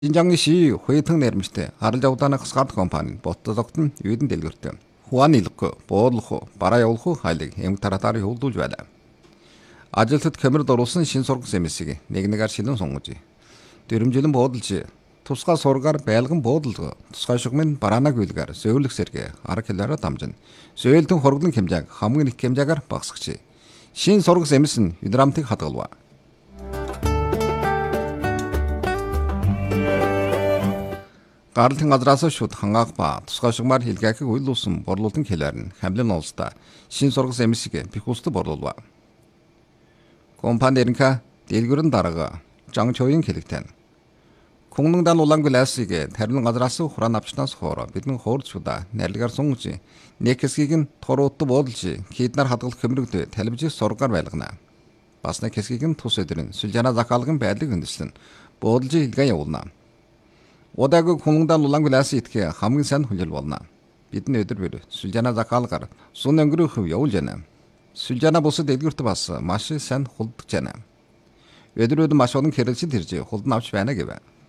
Шинжангийн ший хуйтан нэрмжтэй харалж явдааны хасгард компани боттологт нь юудан дэлгэртэй. Хуан илэхгүй, буудлах, бараа явуулах хайлыг эмг таратаар явуулж байлаа. Ажилтнууд камерад оруулсан шин сургас эмэсийг нэг-нэгээр шилэн сунгаж. Дөрмжилэн буудалж тусгай сургаар байлган буудалга тусгай шугмын бараанаг үйлгээр зөвлөх сэргээ арга хэлээрэ дамжин. Сөөлтөн хорглон хэмжээг хамгийн их хэмжээгээр багасгачи. Шин сургас эмэс нь юдрамтыг хадгалва. Гарлын газраас шууд хангаах ба тусгай шугмаар хилгээхийг үйлдүүлсэн борлуулалтын хэлээр нь хамлын улстай шин сургас эмэсийг бихусд борлуулва. Компани эренка дэлгэрэн дарга Жан Чоён хэлэгтэн. Күнгндан улаангүл айсыг тарин газраас хураан авчнаас хоороо бидний хоорчуда нэрлэгээр сунгаж нэг хэсгийг нь торуудд буудалж киднар хадгалах хөмрөгд телевиз сургаар байлгана. Бас нэг хэсгийг нь тус өдрийн сүлжаана захаалгын байдлыг хөндөслөн буудалж хилгээ явуулна. Удааг хүнгндан улаангүл айс итгэе хамгийн сайн хүлээл болно. Бидний өдөр бүр сүлжаана захаалгаар сун өнгөрөх явуулж байна. Сүлжаана бусад дэлгэрт бас маш сайн хулдж байна. Өдрүүд маш олон хэрэгцээ төрж хулдан авч байна гэв.